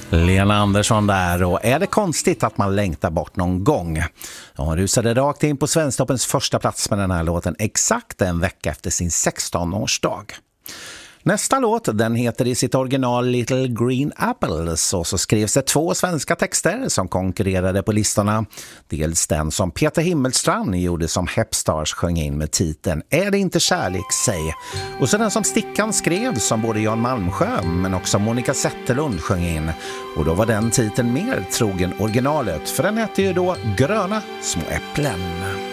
Lena Andersson där, och är det konstigt att man längtar bort någon gång? Hon rusade rakt in på Svensktoppens första plats med den här låten exakt en vecka efter sin 16-årsdag. Nästa låt, den heter i sitt original Little Green Apples, och så skrevs det 2 svenska texter som konkurrerade på listorna. Dels den som Peter Himmelstrand gjorde som Hepstars sjöng in med titeln Är det inte kärlek, säg. Och så den som Stickan skrev som både Jan Malmsjö men också Monica Zetterlund sjöng in. Och då var den titeln mer trogen originalet, för den hette ju då Gröna små äpplen.